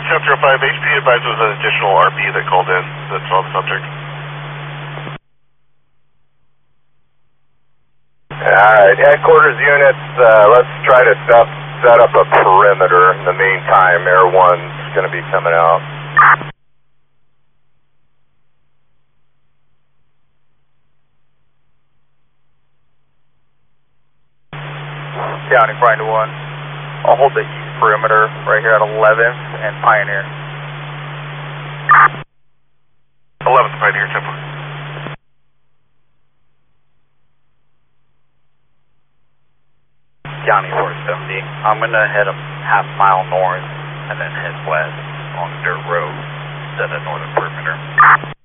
10-05, HP advised there was an additional RP that called in that saw the subject. Alright, headquarters units, let's try to set up a perimeter. In the meantime, Air 1's going to be coming out. County Pride 1. I'll hold the east perimeter right here at 11th and Pioneer. 11th Pioneer, 10-4. County 470. I'm going to head a half mile north and then head west on the dirt road, set a northern perimeter.